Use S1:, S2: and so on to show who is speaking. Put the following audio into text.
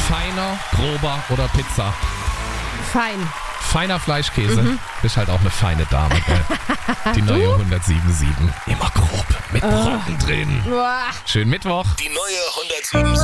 S1: Feiner, grober oder Pizza?
S2: Fein.
S1: Feiner Fleischkäse. Bist halt auch eine feine Dame, gell? Die neue 107.7. Immer grob, mit Brocken drin.
S2: Uah.
S1: Schönen Mittwoch.
S3: Die neue 107.7